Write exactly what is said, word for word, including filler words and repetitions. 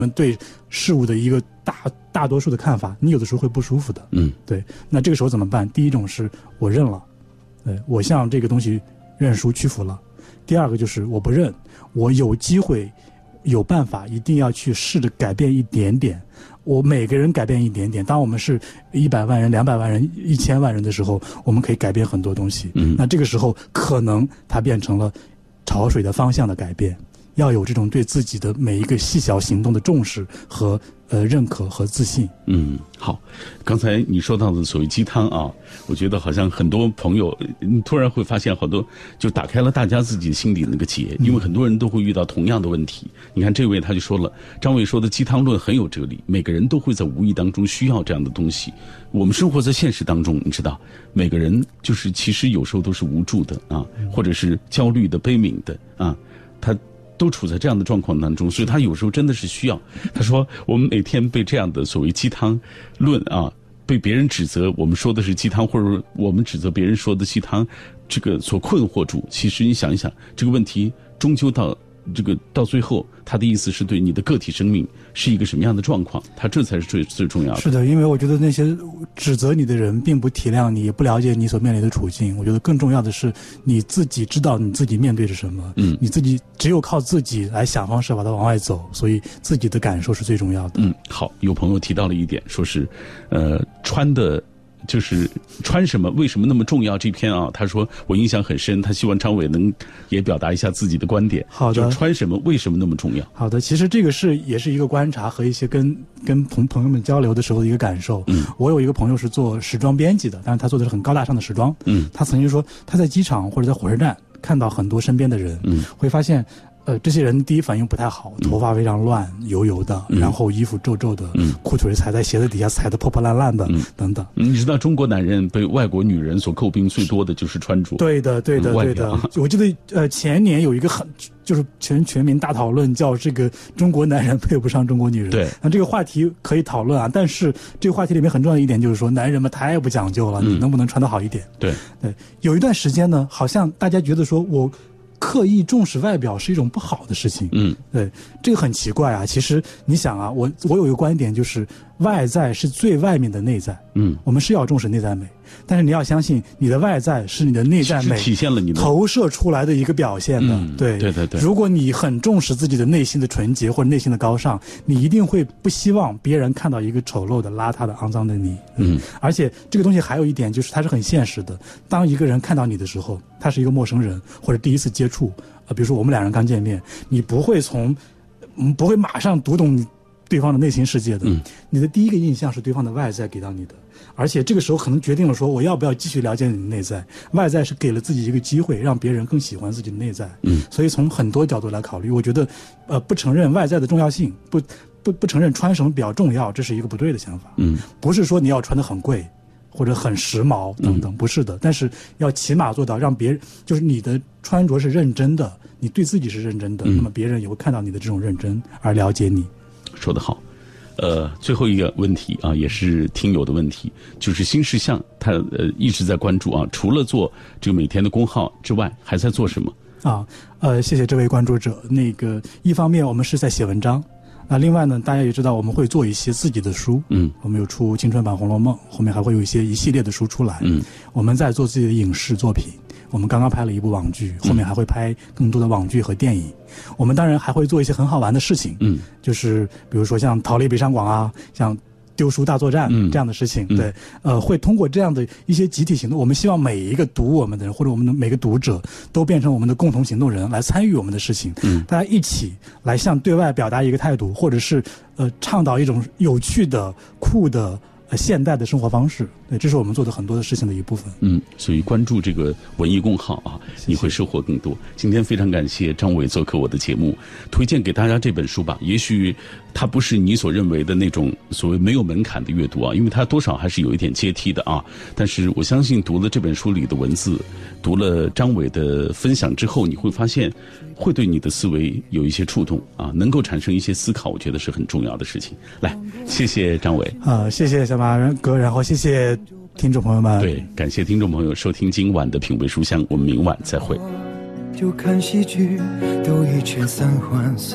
们对事物的一个大大多数的看法，你有的时候会不舒服的。 嗯， 对。那这个时候怎么办？第一种是我认了，对，我向这个东西认输屈服了。第二个就是我不认，我有机会有办法一定要去试着改变一点点，我每个人改变一点点。当我们是一百万人、两百万人、一千万人的时候，我们可以改变很多东西。 嗯， 那这个时候可能它变成了潮水的方向的改变。要有这种对自己的每一个细小行动的重视和呃认可和自信。 嗯，好，刚才你说到的所谓鸡汤啊，我觉得好像很多朋友你突然会发现好多就打开了大家自己心里那个结，因为很多人都会遇到同样的问题。你看这位他就说了，张伟说的鸡汤论很有哲理，每个人都会在无意当中需要这样的东西。我们生活在现实当中，你知道每个人就是其实有时候都是无助的啊，或者是焦虑的、悲悯的啊，他都处在这样的状况当中，所以他有时候真的是需要。他说我们每天被这样的所谓鸡汤论啊，被别人指责我们说的是鸡汤，或者我们指责别人说的鸡汤，这个所困惑住。其实你想一想，这个问题终究到这个到最后，他的意思是对你的个体生命是一个什么样的状况，他这才是最最重要的。 是的，因为我觉得那些指责你的人并不体谅你，也不了解你所面临的处境。我觉得更重要的是你自己知道你自己面对着什么，嗯，你自己只有靠自己来想方设法的往外走，所以自己的感受是最重要的。 嗯，好，有朋友提到了一点，说是，呃，穿的。就是穿什么为什么那么重要这篇啊，他说我印象很深，他希望张伟能也表达一下自己的观点。 好的， 就穿什么为什么那么重要。 好的，其实这个是也是一个观察和一些跟跟朋朋友们交流的时候的一个感受。嗯，我有一个朋友是做时装编辑的，但是他做的是很高大上的时装。嗯，他曾经说他在机场或者在火车站看到很多身边的人，嗯，会发现呃，这些人第一反应不太好，头发非常乱，油油的，嗯、然后衣服皱皱的，嗯、裤腿踩在鞋子底下踩得破破烂烂的，嗯、等等。 你知道中国男人被外国女人所诟病最多的就是穿着。 对的，对的，对的。我记得呃前年有一个很就是全全民大讨论，叫这个中国男人配不上中国女人。 对， 那这个话题可以讨论啊，但是这个话题里面很重要的一点就是说，男人们太不讲究了，嗯、你能不能穿得好一点？ 对对，有一段时间呢，好像大家觉得说我刻意重视外表是一种不好的事情。嗯，对，这个很奇怪啊。其实你想啊，我我有一个观点，就是外在是最外面的内在。嗯，我们是要重视内在美，但是你要相信你的外在是你的内在美体现了你的投射出来的一个表现的。嗯、对对对对。 如果你很重视自己的内心的纯洁或者内心的高尚，你一定会不希望别人看到一个丑陋的、邋遢的、肮脏的你。嗯，而且这个东西还有一点就是它是很现实的。当一个人看到你的时候，他是一个陌生人或者第一次接触，呃，比如说我们两人刚见面，你不会从，嗯，不会马上读懂对方的内心世界的。嗯，你的第一个印象是对方的外在给到你的，而且这个时候可能决定了说我要不要继续了解你的内在。外在是给了自己一个机会，让别人更喜欢自己的内在。嗯，所以从很多角度来考虑，我觉得，呃，不承认外在的重要性，不不不承认穿什么比较重要，这是一个不对的想法。嗯，不是说你要穿得很贵或者很时髦等等，不是的，但是要起码做到让别人，就是你的穿着是认真的，你对自己是认真的，嗯、那么别人也会看到你的这种认真而了解你。 说得好。呃，最后一个问题啊，也是听友的问题，就是新事项他呃一直在关注啊，除了做这个每天的公号之外，还在做什么啊？呃，谢谢这位关注者。那个一方面我们是在写文章。那另外呢，大家也知道我们会做一些自己的书，嗯，我们有出青春版《红楼梦》，后面还会有一些一系列的书出来，嗯，我们在做自己的影视作品，我们刚刚拍了一部网剧，后面还会拍更多的网剧和电影，嗯、我们当然还会做一些很好玩的事情，嗯，就是比如说像逃离北上广啊，像丢书大作战这样的事情，嗯、对，呃，会通过这样的一些集体行动，我们希望每一个读我们的人或者我们的每个读者都变成我们的共同行动人，来参与我们的事情，嗯，大家一起来向对外表达一个态度，或者是呃倡导一种有趣的、酷的。呃，现代的生活方式，对，这是我们做的很多的事情的一部分。 嗯，所以关注这个文艺公号啊，谢谢，你会收获更多。今天非常感谢张伟做客我的节目，推荐给大家这本书吧。也许它不是你所认为的那种所谓没有门槛的阅读啊，因为它多少还是有一点阶梯的啊。但是我相信读了这本书里的文字，读了张伟的分享之后，你会发现会对你的思维有一些触动啊，能够产生一些思考，我觉得是很重要的事情。来，谢谢张伟啊，谢谢小马哥，然后谢谢听众朋友们。 对，感谢听众朋友收听今晚的品味书香，我们明晚再会。 就看戏剧都一圈三环。